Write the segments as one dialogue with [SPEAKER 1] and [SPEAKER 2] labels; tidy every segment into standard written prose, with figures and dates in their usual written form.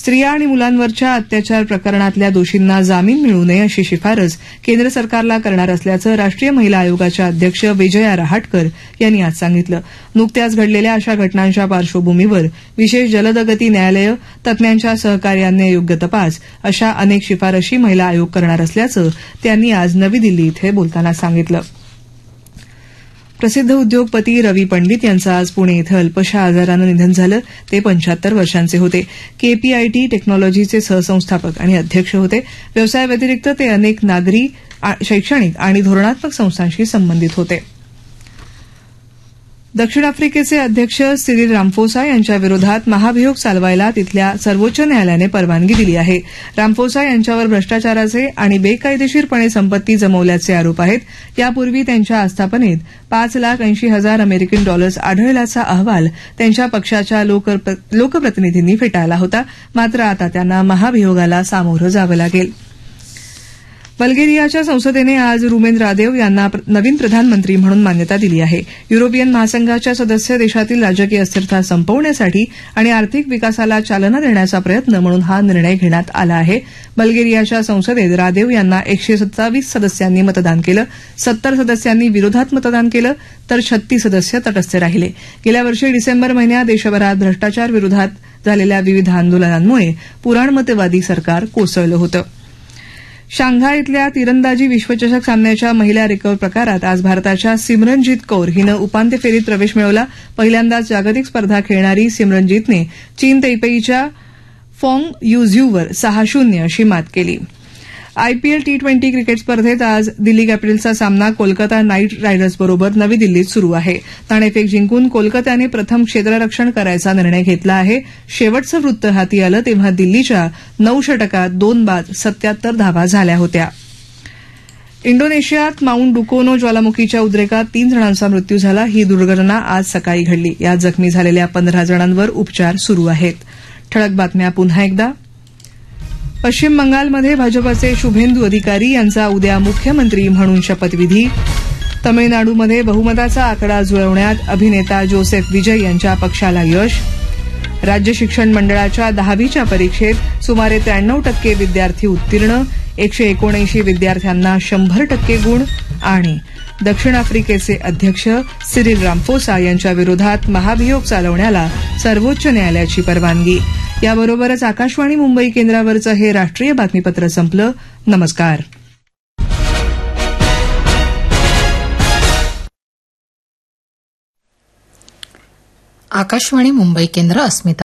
[SPEAKER 1] स्त्रिया आणि मुलांवरच्या अत्याचार प्रकरणातल्या दोषींना जामीन मिळू नये अशी शिफारस केंद्र सरकारला करणार असल्याचं राष्ट्रीय महिला आयोगाच्या अध्यक्ष विजया रहाटकर यांनी आज सांगितलं. नुकत्याच घडलेल्या अशा घटनांच्या पार्श्वभूमीवर विशेष जलदगती न्यायालयं, तज्ज्ञांच्या सहकार्याने योग्य तपास अशा अनेक शिफारशी महिला आयोग करणार असल्याचं त्यांनी आज नवी दिल्ली इथं बोलताना सांगितलं. प्रसिद्ध उद्योगपती रवी पंडित यांचं आज पुणे इथं अल्पशा आजारानं निधन झालं. ते 75 वर्षांचे होते. केपीआयटी टेक्नॉलॉजीचे सहसंस्थापक आणि अध्यक्ष होते. व्यवसायाव्यतिरिक्त ते अनेक नागरी, शैक्षणिक आणि धोरणात्मक संस्थांशी संबंधित होते. दक्षिण आफ्रिकेचे अध्यक्ष सिरिल रामफोसा यांच्या विरोधात महाभियोग चालवायला तिथल्या सर्वोच्च न्यायालयाने परवानगी दिली आहे. रामफोसा यांच्यावर भ्रष्टाचाराचे आणि बेकायदेशीरपणे संपत्ती जमवल्याचे आरोप आहेत. यापूर्वी त्यांच्या आस्थापनेत $5,80,000 अमेरिकन डॉलर्स आढळल्याचा अहवाल त्यांच्या पक्षाच्या लोकप्रतिनिधींनी फेटाळला होता. मात्र आता त्यांना महाभियोगाला सामोरं जावं लागेल. बल्गेरियाच्या संसदेने आज रुमेन रादेव यांना नवीन प्रधानमंत्री म्हणून मान्यता दिली आहे. युरोपियन महासंघाच्या सदस्य देशातील राजकीय अस्थिरता संपवण्यासाठी आणि आर्थिक विकासाला चालना देण्याचा प्रयत्न म्हणून हा निर्णय घेण्यात आला आहे. बल्गेरियाच्या संसदेत रादेव यांना 127 सदस्यांनी मतदान केलं. 70 सदस्यांनी विरोधात मतदान केलं तर 36 सदस्य तटस्थ राहिले. गेल्या वर्षी डिसेंबर महिन्यात देशभरात भ्रष्टाचार विरोधात झालेल्या विविध आंदोलनांमुळे पुराणमतवादी सरकार कोसळलं होतं. शांघाय इथल्या तिरंदाजी विश्वचषक सामन्याच्या महिला रिकर्व्ह प्रकारात आज भारताच्या सिमरनजीत कौर हिनं उपांत्य फेरीत प्रवेश मिळवला. पहिल्यांदाच जागतिक स्पर्धा खेळणारी सिमरनजीतने चीन तैपेईच्या फॉंग युझ्यूवर 6-0 अशी मात केली. आयपीएल T20 क्रिकेट स्पर्धेत आज दिल्ली कॅपिटल्सचा सामना कोलकाता नाईट रायडर्सबरोबर नवी दिल्लीत सुरू आहे. नाणेफेक जिंकून कोलकात्याने प्रथम क्षेत्ररक्षण करायचा निर्णय घेतला आहे. शेवटचं वृत्त हाती आलं तेव्हा दिल्लीच्या 9 षटकात 2 बाद 77 धावा झाल्या होत्या. इंडोनेशियात माउंट डुकोनो ज्वालामुखीच्या उद्रेकात 3 जणांचा मृत्यू झाला. ही दुर्घटना आज सकाळी घडली. यात जखमी झालेल्या 15 जणांवर उपचार सुरू आहेत. ठळक बातम्या पुन्हा एकदा. पश्चिम बंगालमध्ये भाजपचे शुभेंदू अधिकारी यांचा उद्या मुख्यमंत्री म्हणून शपथविधी. तमिळनाडूमध्ये बहुमताचा आकडा जुळवण्यात अभिनेता जोसेफ विजय यांच्या पक्षाला यश. राज्य शिक्षण मंडळाच्या 10वीच्या परीक्षेत सुमारे 93% विद्यार्थी उत्तीर्ण. 179 विद्यार्थ्यांना 100% गुण. आणि दक्षिण आफ्रिकेचे अध्यक्ष सिरिल रामफोसा यांच्या विरोधात महाभियोग चालवण्याला सर्वोच्च न्यायालयाची परवानगी. याबरोबरच आकाशवाणी मुंबई केंद्रावरचं हे राष्ट्रीय बातमीपत्र संपलं. नमस्कार.
[SPEAKER 2] आकाशवाणी मुंबई केंद्र. अस्मिता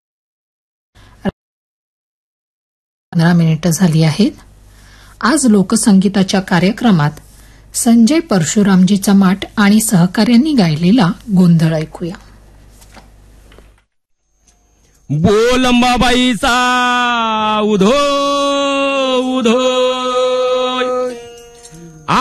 [SPEAKER 2] 15 मिनिटं झाली आहेत. आज लोकसंगीताच्या कार्यक्रमात संजय परशुरामजीचा माट आणि सहकाऱ्यांनी गायलेला गोंधळ ऐकूया.
[SPEAKER 3] बोल अंबाबाईचा उधो उधो